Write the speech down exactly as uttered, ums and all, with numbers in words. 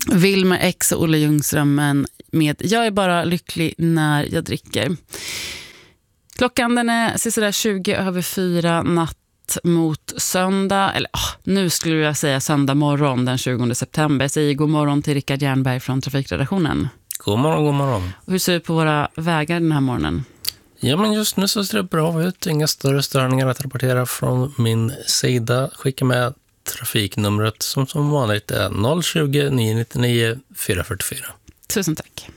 Wilmer X och Olle Ljungström med Jag är bara lycklig när jag dricker. Klockan den är sådär tjugo över fyra natt mot söndag, eller oh, nu skulle jag säga söndag morgon den tjugonde september. Jag säger god morgon till Rickard Jernberg från Trafikredaktionen. God morgon, god morgon. Och hur ser det på våra vägar den här morgonen? Ja, men just nu så ser det bra ut. Inga större störningar att rapportera från min sida. Skicka med trafiknumret som som vanligt är noll tjugo, nio nio nio, fyra fyra fyra. Tusen tack.